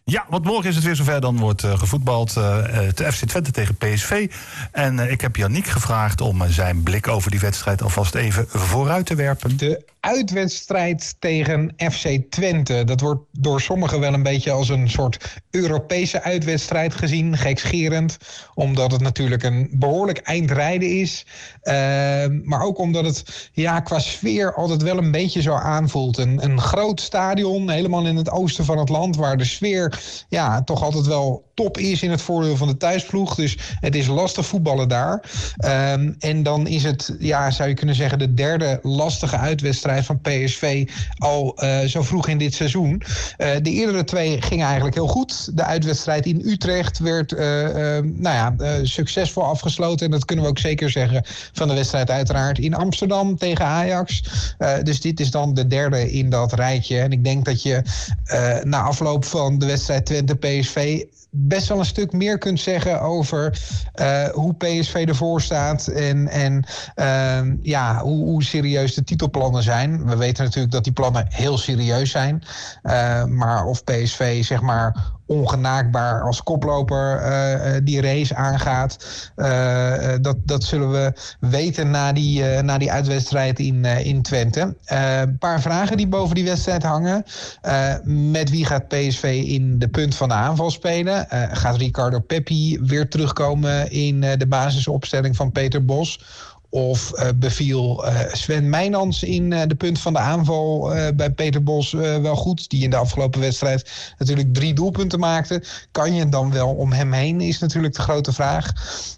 Ja, want morgen is het weer zover. Dan wordt gevoetbald de FC Twente tegen PSV. En ik heb Yannick gevraagd om zijn blik over die wedstrijd alvast even vooruit te werpen. De uitwedstrijd tegen FC Twente. Dat wordt door sommigen wel een beetje als een soort Europese uitwedstrijd gezien. Gekscherend, omdat het natuurlijk een behoorlijk eindrijden is. Maar ook omdat het qua sfeer altijd wel een beetje zo aanvoelt. Een groot stadion, helemaal in het oosten van het land, waar de sfeer toch altijd wel top is in het voordeel van de thuisploeg. Dus het is lastig voetballen daar. En dan is het, zou je kunnen zeggen, de derde lastige uitwedstrijd van PSV al zo vroeg in dit seizoen. De eerdere twee gingen eigenlijk heel goed. De uitwedstrijd in Utrecht werd succesvol afgesloten. En dat kunnen we ook zeker zeggen van de wedstrijd uiteraard in Amsterdam tegen Ajax. Dus dit is dan de derde in dat rijtje. En ik denk dat je na afloop van de wedstrijd Twente-PSV best wel een stuk meer kunt zeggen over hoe PSV ervoor staat en hoe serieus de titelplannen zijn. We weten natuurlijk dat die plannen heel serieus zijn. Maar of PSV zeg maar ongenaakbaar als koploper die race aangaat, dat zullen we weten na die uitwedstrijd in Twente. Een paar vragen die boven die wedstrijd hangen. Met wie gaat PSV in de punt van de aanval spelen? Gaat Ricardo Pepi weer terugkomen in de basisopstelling van Peter Bos? Of beviel Sven Meijnans in de punt van de aanval bij Peter Bos wel goed? Die in de afgelopen wedstrijd natuurlijk 3 doelpunten maakte. Kan je het dan wel om hem heen, is natuurlijk de grote vraag.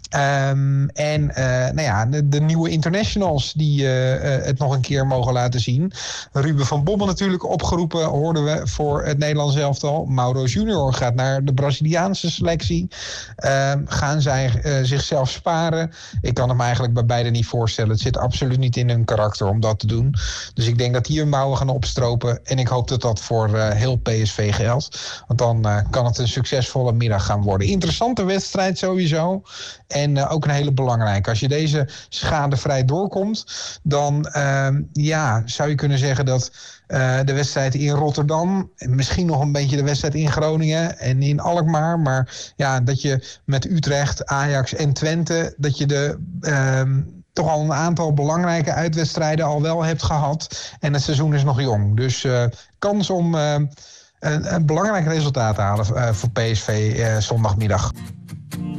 De nieuwe internationals die het nog een keer mogen laten zien. Ruben van Bommel natuurlijk opgeroepen, hoorden we, voor het Nederlands elftal. Mauro Junior gaat naar de Braziliaanse selectie. Gaan zij zichzelf sparen? Ik kan hem eigenlijk bij beide niet voorstellen. Het zit absoluut niet in hun karakter om dat te doen. Dus ik denk dat die hun mouwen gaan opstropen. En ik hoop dat dat voor heel PSV geldt. Want dan kan het een succesvolle middag gaan worden. Interessante wedstrijd sowieso. En ook een hele belangrijke. Als je deze schadevrij doorkomt, dan zou je kunnen zeggen dat de wedstrijd in Rotterdam, misschien nog een beetje de wedstrijd in Groningen en in Alkmaar, maar dat je met Utrecht, Ajax en Twente, dat je toch al een aantal belangrijke uitwedstrijden al wel hebt gehad. En het seizoen is nog jong. Dus kans om een belangrijk resultaat te halen voor PSV zondagmiddag.